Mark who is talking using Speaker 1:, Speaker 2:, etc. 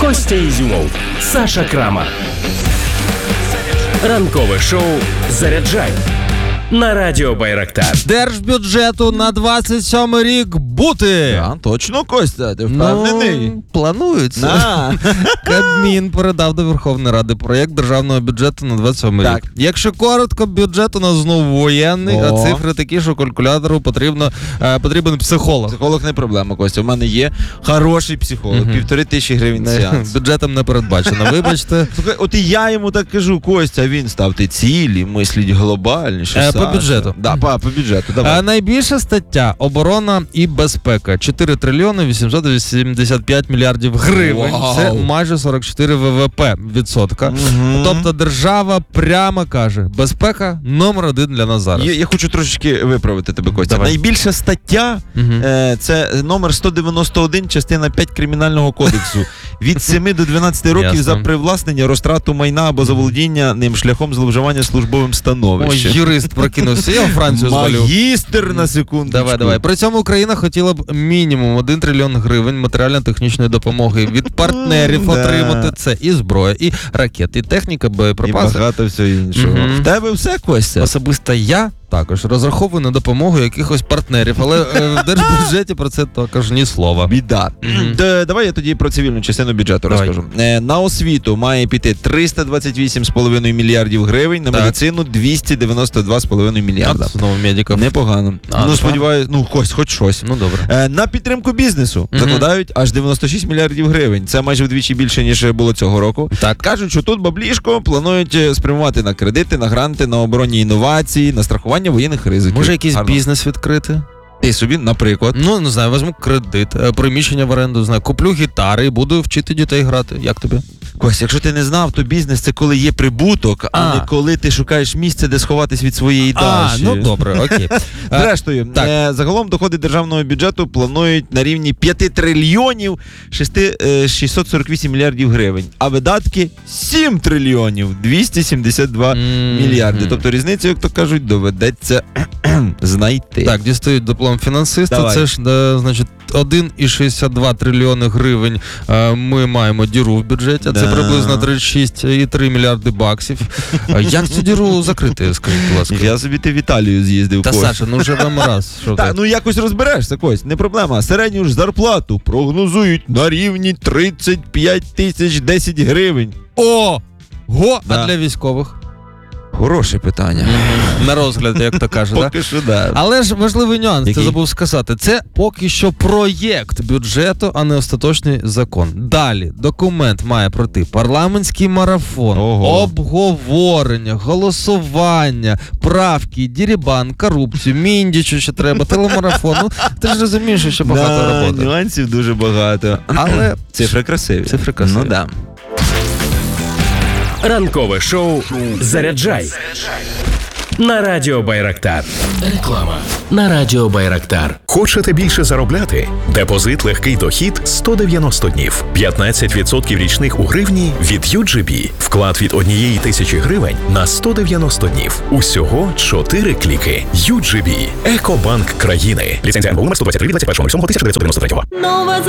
Speaker 1: Костя Ізюмов, Саша Крамар. Ранкове шоу «Заряджай» на Радіо Байрактар.
Speaker 2: Держбюджету на 27 рік бути.
Speaker 3: Точно, Костя, ти впевнений?
Speaker 2: Планується. Кабмін передав до Верховної Ради проєкт державного бюджету на 27 рік. Якщо коротко, бюджет у нас знову воєнний, а цифри такі, що калькулятору потрібен психолог.
Speaker 3: Психолог не проблема, Костя. У мене є хороший психолог, 1500 гривень сеанс.
Speaker 2: Бюджетом не передбачено, вибачте.
Speaker 3: Слухай, от і я йому так кажу, Костя, він ставте цілі, мисліть глобальніше.
Speaker 2: По бюджету.
Speaker 3: Да, по бюджету, давай.
Speaker 2: Найбільша стаття – оборона і безпека. 4 трильйони 885 мільярдів гривень.
Speaker 3: Вау.
Speaker 2: Це майже 44 ВВП відсотка. Тобто держава прямо каже, безпека номер один для нас зараз.
Speaker 3: Я хочу трошечки виправити тебе, Костя.
Speaker 2: Давай.
Speaker 3: Найбільша стаття це номер 191, частина 5 Кримінального кодексу. Від 7 до 12 років
Speaker 2: Ясно.
Speaker 3: за привласнення, розтрату майна або заволодіння ним шляхом зловживання службовим
Speaker 2: Ой,
Speaker 3: становищем.
Speaker 2: юрист прокинувся. Я в Францію звалю.
Speaker 3: Магістр на секундочку.
Speaker 2: Давай. При цьому Україна хотіла б мінімум 1 трильйон гривень матеріально-технічної допомоги від партнерів отримати. Це і зброя, і ракети, і техніка,
Speaker 3: І
Speaker 2: боєприпаси.
Speaker 3: багато всього іншого. В тебе все, Костя?
Speaker 2: Особисто я також розраховую на допомогу якихось партнерів, але в держбюджеті про це також ні слова.
Speaker 3: Біда. Давай я тоді про цивільну частину бюджету розкажу. На освіту має піти 328,5 мільярдів гривень, на медицину 292,5 мільярда.
Speaker 2: Знову медиків.
Speaker 3: Непогано. Сподіваюсь, хоч щось.
Speaker 2: Ну, добре.
Speaker 3: На підтримку бізнесу закладають аж 96 мільярдів гривень. Це майже вдвічі більше, ніж було цього року.
Speaker 2: Так.
Speaker 3: Кажуть, що тут баблішко планують спрямувати на кредити, на гранти, на оборонні інновації, на страхування воєнних ризиків.
Speaker 2: Може якийсь
Speaker 3: Гарно.
Speaker 2: бізнес відкрити?
Speaker 3: Ти собі, наприклад.
Speaker 2: Ну, не знаю, візьму кредит, приміщення в оренду, знаю, куплю гітари і буду вчити дітей грати. Як тобі?
Speaker 3: Кось, якщо ти не знав, то бізнес – це коли є прибуток, а не коли ти шукаєш місце, де сховатись від своєї дачі.
Speaker 2: Ну добре, окей.
Speaker 3: Зрештою, загалом доходи державного бюджету планують на рівні 5 трильйонів 648 мільярдів гривень, а видатки 7 трильйонів 272 мільярди. Тобто різницю, як то кажуть, доведеться знайти.
Speaker 2: Так, дістають диплом фінансиста.
Speaker 3: Давай.
Speaker 2: Це ж, значить, 1,62 трильйони гривень ми маємо діру в бюджеті. Це приблизно 36,3 мільярди баксів. Як цю діру закрити, скажіть, будь ласка?
Speaker 3: Я собі ти в Італію з'їздив.
Speaker 2: Та, Саша, ну живемо раз. Що
Speaker 3: Так,
Speaker 2: ти?
Speaker 3: ну якось розберешся, Кость, не проблема. Середню ж зарплату прогнозують на рівні 35 тисяч 10 гривень.
Speaker 2: Ого!
Speaker 3: Да.
Speaker 2: А для військових?
Speaker 3: Хороше питання.
Speaker 2: На розгляд, як то кажуть, так?
Speaker 3: Поки що, да.
Speaker 2: Але ж важливий нюанс,
Speaker 3: Який?
Speaker 2: ти забув сказати. Це поки що проєкт бюджету, а не остаточний закон. Далі документ має пройти парламентський марафон, обговорення, голосування, правки, дірібан, корупцію, міндічу ще треба, телемарафон. Ну, ти ж розумієш, що ще багато роботи.
Speaker 3: Нюансів дуже багато.
Speaker 2: Але
Speaker 3: Цифри красиві.
Speaker 2: Цифри красиві.
Speaker 3: Ну, да.
Speaker 1: Ранкове шоу «Заряджай» на Радіо Байрактар. Реклама на Радіо Байрактар.
Speaker 4: Хочете більше заробляти? Депозит «Легкий дохід» 190 днів. 15% річних у гривні від UGB. Вклад від 1,000 гривень на 190 днів. Усього 4 кліки. UGB. Екобанк країни. Ліцензія НБУ номер 123 від 21.07.1993.